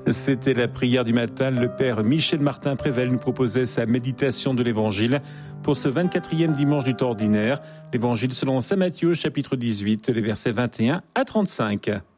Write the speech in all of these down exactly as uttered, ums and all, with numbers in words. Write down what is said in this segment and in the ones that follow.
C'était la prière du matin. Le père Michel Martin-Prével nous proposait sa méditation de l'Évangile pour ce vingt-quatrième dimanche du temps ordinaire. L'Évangile selon saint Matthieu, chapitre dix-huit, les versets vingt et un à trente-cinq. R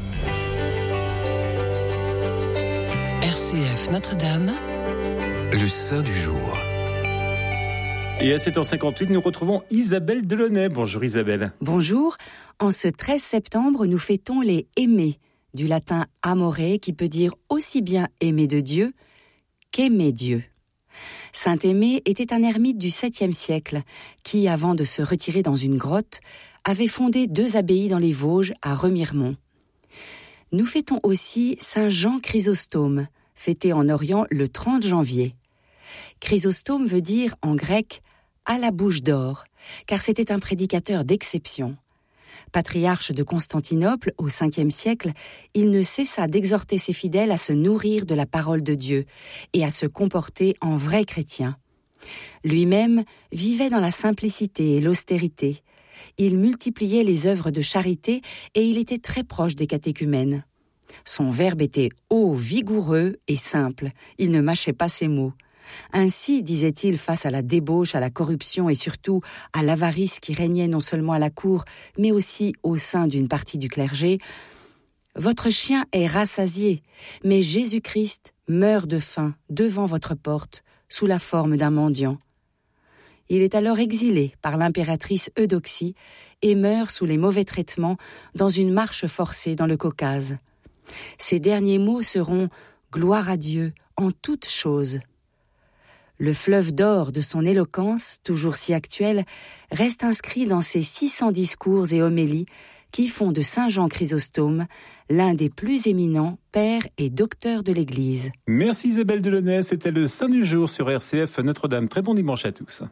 C F Notre-Dame, le Saint du jour. Et à sept heures cinquante-huit, nous retrouvons Isabelle Delaunay. Bonjour Isabelle. Bonjour. En ce treize septembre, nous fêtons les aimés, du latin amore, qui peut dire aussi bien aimer de Dieu qu'aimer Dieu. Saint Aimé était un ermite du septième siècle qui, avant de se retirer dans une grotte, avait fondé deux abbayes dans les Vosges à Remiremont. Nous fêtons aussi Saint Jean Chrysostome, fêté en Orient le trente janvier. Chrysostome veut dire en grec « à la bouche d'or », car c'était un prédicateur d'exception. Patriarche de Constantinople au cinquième siècle, il ne cessa d'exhorter ses fidèles à se nourrir de la parole de Dieu et à se comporter en vrais chrétiens. Lui-même vivait dans la simplicité et l'austérité. Il multipliait les œuvres de charité et il était très proche des catéchumènes. Son verbe était haut, vigoureux et simple. Il ne mâchait pas ses mots. Ainsi, disait-il, face à la débauche, à la corruption et surtout à l'avarice qui régnait non seulement à la cour, mais aussi au sein d'une partie du clergé, « Votre chien est rassasié, mais Jésus-Christ meurt de faim devant votre porte, sous la forme d'un mendiant. » Il est alors exilé par l'impératrice Eudoxie et meurt sous les mauvais traitements dans une marche forcée dans le Caucase. Ses derniers mots seront « Gloire à Dieu en toutes choses ». Le fleuve d'or de son éloquence, toujours si actuelle, reste inscrit dans ses six cents discours et homélies qui font de Saint Jean Chrysostome l'un des plus éminents pères et docteurs de l'Église. Merci Isabelle Delaunay, c'était le Saint du jour sur R C F Notre-Dame. Très bon dimanche à tous.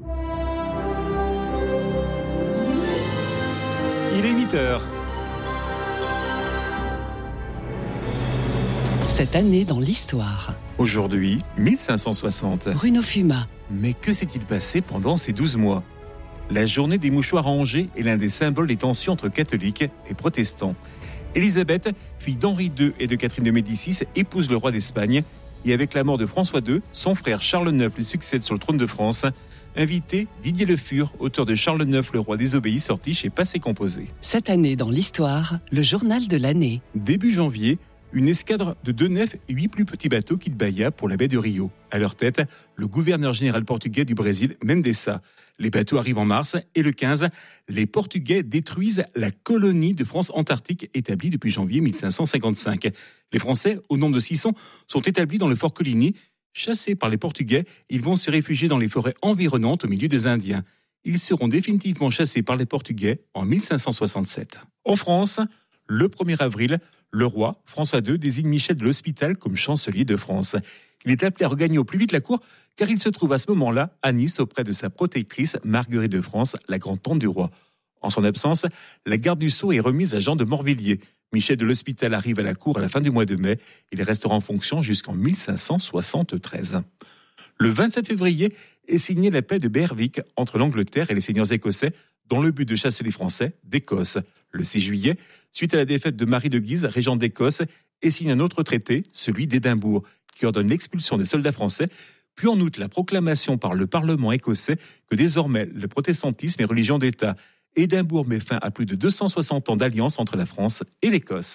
Il est huit heures. Cette année dans l'histoire. Aujourd'hui, mille cinq cent soixante. Bruno Fuma. Mais que s'est-il passé pendant ces douze mois ? La journée des mouchoirs à Angers est l'un des symboles des tensions entre catholiques et protestants. Élisabeth, fille d'Henri deux et de Catherine de Médicis, épouse le roi d'Espagne. Et avec la mort de François deux, son frère Charles neuf lui succède sur le trône de France. Invité, Didier Le Fur, auteur de Charles neuf, le roi désobéi, sorti chez Passé Composé. Cette année dans l'histoire, le journal de l'année. Début janvier, une escadre de deux nefs et huit plus petits bateaux quitte Bahia pour la baie de Rio. À leur tête, le gouverneur général portugais du Brésil, Mendesa. Les bateaux arrivent en mars et le quinze, les Portugais détruisent la colonie de France antarctique établie depuis janvier mille cinq cent cinquante-cinq. Les Français, au nombre de six cents, sont établis dans le fort Coligny. Chassés par les Portugais, ils vont se réfugier dans les forêts environnantes au milieu des Indiens. Ils seront définitivement chassés par les Portugais en mille cinq cent soixante-sept. En France, le premier avril, le roi, François deux, désigne Michel de l'Hospital comme chancelier de France. Il est appelé à regagner au plus vite la cour, car il se trouve à ce moment-là à Nice auprès de sa protectrice Marguerite de France, la grand-tante du roi. En son absence, la garde du sceau est remise à Jean de Morvilliers. Michel de l'Hospital arrive à la cour à la fin du mois de mai. Il restera en fonction jusqu'en mille cinq cent soixante-treize. Le vingt-sept février est signée la paix de Berwick entre l'Angleterre et les seigneurs écossais, dans le but de chasser les Français d'Écosse. Le six juillet, suite à la défaite de Marie de Guise, régente d'Écosse, est signé un autre traité, celui d'Édimbourg, qui ordonne l'expulsion des soldats français, puis en août la proclamation par le Parlement écossais que désormais le protestantisme est religion d'État. Édimbourg met fin à plus de deux cent soixante ans d'alliance entre la France et l'Écosse.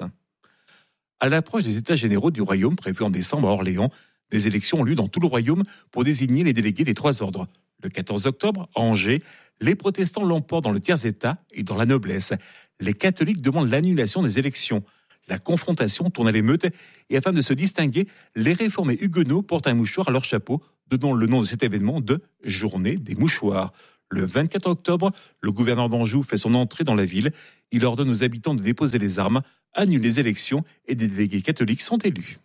À l'approche des États généraux du royaume prévus en décembre à Orléans, des élections ont lieu dans tout le royaume pour désigner les délégués des trois ordres. Le quatorze octobre, à Angers, les protestants l'emportent dans le tiers-état et dans la noblesse. Les catholiques demandent l'annulation des élections. La confrontation tourne à l'émeute et afin de se distinguer, les réformés huguenots portent un mouchoir à leur chapeau, donnant le nom de cet événement de « Journée des mouchoirs ». Le vingt-quatre octobre, le gouverneur d'Anjou fait son entrée dans la ville. Il ordonne aux habitants de déposer les armes, annule les élections et des délégués catholiques sont élus.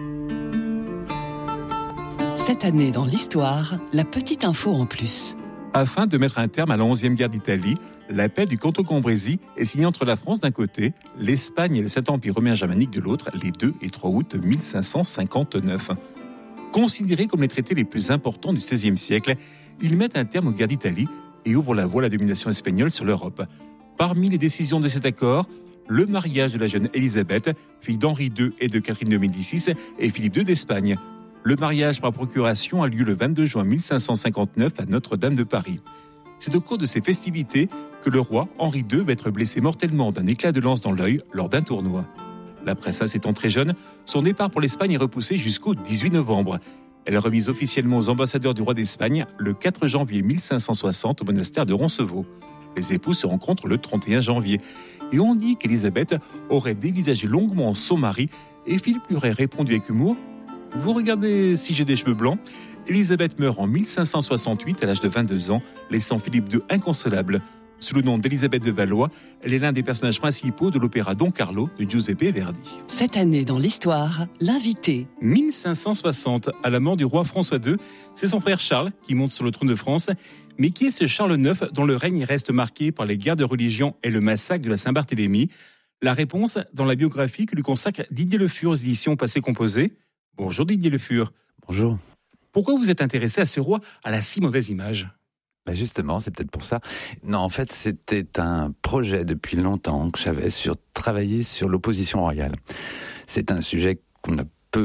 Cette année dans l'histoire, la petite info en plus. Afin de mettre un terme à la onzième guerre d'Italie, la paix du Canton Cambrésis est signée entre la France d'un côté, l'Espagne et le Saint-Empire romain germanique de l'autre, les deux et trois août mille cinq cent cinquante-neuf. Considérés comme les traités les plus importants du seizième siècle, ils mettent un terme aux guerres d'Italie et ouvrent la voie à la domination espagnole sur l'Europe. Parmi les décisions de cet accord, le mariage de la jeune Élisabeth, fille d'Henri deux et de Catherine de Médicis et Philippe deux d'Espagne. Le mariage par procuration a lieu le vingt-deux juin mille cinq cent cinquante-neuf à Notre-Dame de Paris. C'est au cours de ces festivités que le roi Henri deux va être blessé mortellement d'un éclat de lance dans l'œil lors d'un tournoi. La princesse étant très jeune, son départ pour l'Espagne est repoussé jusqu'au dix-huit novembre. Elle est remise officiellement aux ambassadeurs du roi d'Espagne le quatre janvier mille cinq cent soixante au monastère de Roncevaux. Les époux se rencontrent le trente et un janvier. Et on dit qu'Élisabeth aurait dévisagé longuement son mari et Philippe lui aurait répondu avec humour « Vous regardez si j'ai des cheveux blancs ?» Élisabeth meurt en mille cinq cent soixante-huit à l'âge de vingt-deux ans, laissant Philippe deux inconsolable. Sous le nom d'Élisabeth de Valois, elle est l'un des personnages principaux de l'opéra Don Carlo de Giuseppe Verdi. Cette année dans l'histoire, l'invité. mille cinq cent soixante, à la mort du roi François deux, c'est son frère Charles qui monte sur le trône de France. Mais qui est ce Charles neuf dont le règne reste marqué par les guerres de religion et le massacre de la Saint-Barthélemy? La réponse dans la biographie que lui consacre Didier Le Fur aux éditions Passé Composé. Bonjour Didier Le Fur. Bonjour. Pourquoi vous êtes intéressé à ce roi à la si mauvaise image? Ben justement, c'est peut-être pour ça. Non, en fait, c'était un projet depuis longtemps que j'avais sur travailler sur l'opposition royale. C'est un sujet qu'on a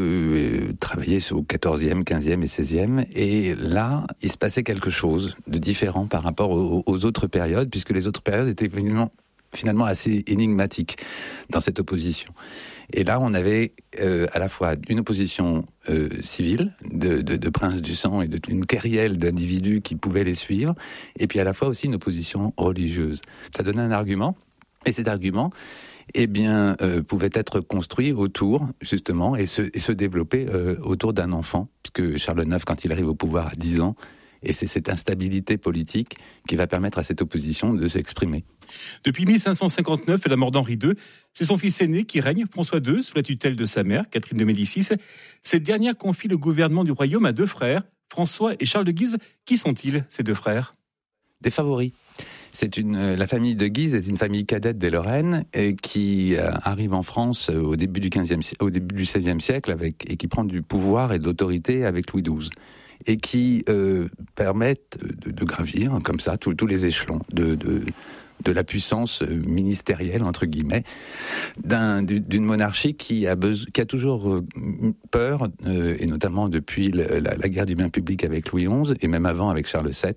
peu travaillé sur le quatorzième, quinzième et seizième. Et là, il se passait quelque chose de différent par rapport aux, aux autres périodes, puisque les autres périodes étaient finalement, finalement assez énigmatiques dans cette opposition. Et là, on avait euh, à la fois une opposition euh, civile de, de, de princes du sang et d'une querelle d'individus qui pouvaient les suivre, et puis à la fois aussi une opposition religieuse. Ça donnait un argument, et cet argument, eh bien, euh, pouvait être construit autour, justement, et se, et se développer euh, autour d'un enfant, puisque Charles neuf, quand il arrive au pouvoir à dix ans, et c'est cette instabilité politique qui va permettre à cette opposition de s'exprimer. Depuis mille cinq cent cinquante-neuf et la mort d'Henri deux, c'est son fils aîné qui règne, François deux, sous la tutelle de sa mère, Catherine de Médicis. Cette dernière confie le gouvernement du royaume à deux frères, François et Charles de Guise. Qui sont-ils, ces deux frères? Des favoris. C'est une, la famille de Guise est une famille cadette des Lorraines et qui euh, arrive en France au début du quinzième, au début du seizième siècle avec, et qui prend du pouvoir et de l'autorité avec Louis douze. Et qui euh, permettent de, de gravir comme ça tous, tous les échelons de, de, de la puissance ministérielle, entre guillemets, d'un, d'une monarchie qui a, besoin, qui a toujours peur, euh, et notamment depuis la, la, la guerre du bien public avec Louis onze, et même avant avec Charles sept,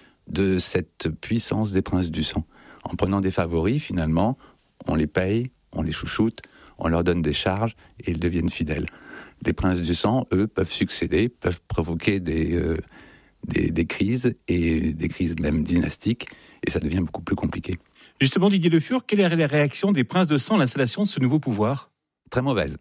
de cette puissance des princes du sang. En prenant des favoris, finalement, on les paye, on les chouchoute, on leur donne des charges, et ils deviennent fidèles. Les princes du sang, eux, peuvent succéder, peuvent provoquer des, euh, des, des crises, et des crises même dynastiques, et ça devient beaucoup plus compliqué. Justement, Didier Le Fur, quelle est la réaction des princes de sang à l'installation de ce nouveau pouvoir? Très mauvaise.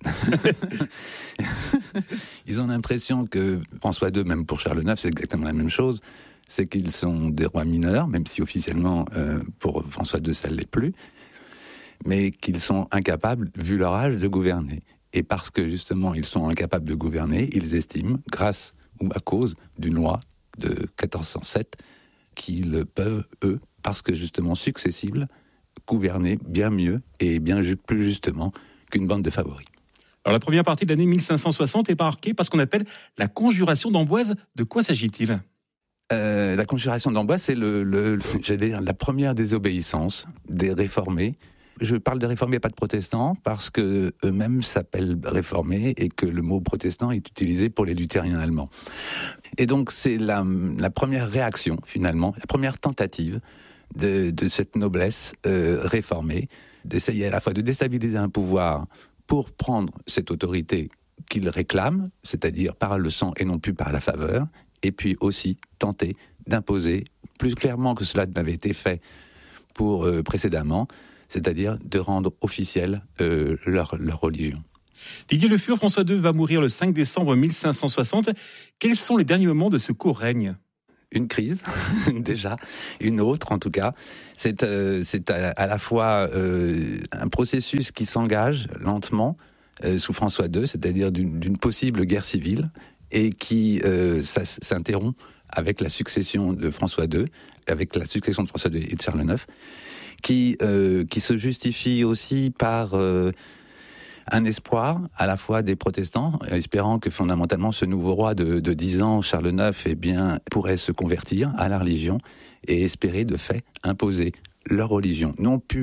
Ils ont l'impression que François deux, même pour Charles neuf, c'est exactement la même chose, c'est qu'ils sont des rois mineurs, même si officiellement, euh, pour François deux, ça ne l'est plus, mais qu'ils sont incapables, vu leur âge, de gouverner. Et parce que, justement, ils sont incapables de gouverner, ils estiment, grâce ou à cause d'une loi de quatorze cent sept, qu'ils peuvent, eux, parce que, justement, successibles, gouverner bien mieux et bien ju- plus justement qu'une bande de favoris. Alors, la première partie de l'année mille cinq cent soixante est marquée par ce qu'on appelle la conjuration d'Amboise. De quoi s'agit-il ? euh, La conjuration d'Amboise, c'est le, le, j'allais dire, la première désobéissance des réformés. Je parle de réformés, pas de protestants, parce que eux-mêmes s'appellent réformés et que le mot protestant est utilisé pour les luthériens allemands. Et donc c'est la, la première réaction, finalement, la première tentative de, de cette noblesse euh, réformée, d'essayer à la fois de déstabiliser un pouvoir pour prendre cette autorité qu'il réclame, c'est-à-dire par le sang et non plus par la faveur, et puis aussi tenter d'imposer, plus clairement que cela n'avait été fait pour euh, précédemment, c'est-à-dire de rendre officielle euh, leur, leur religion. Didier Le Fur, François deux va mourir le cinq décembre mille cinq cent soixante. Quels sont les derniers moments de ce court règne ? Une crise, déjà, une autre en tout cas. C'est, euh, c'est à, à la fois euh, un processus qui s'engage lentement euh, sous François deux, c'est-à-dire d'une, d'une possible guerre civile, et qui euh, ça, s'interrompt avec la succession de François deux, avec la succession de François deux et de Charles neuf, qui, euh, qui se justifie aussi par euh, un espoir à la fois des protestants, espérant que fondamentalement ce nouveau roi de, de dix ans, Charles neuf, eh bien, pourrait se convertir à la religion et espérer de fait imposer leur religion, non plus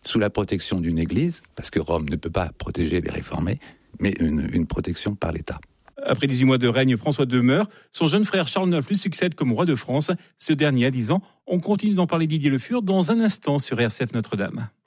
sous la protection d'une église, parce que Rome ne peut pas protéger les réformés, mais une, une protection par l'État. Après dix-huit mois de règne, François demeure. Son jeune frère Charles neuf lui succède comme roi de France. Ce dernier a dix ans. On continue d'en parler Didier Le Fur dans un instant sur R C F Notre-Dame.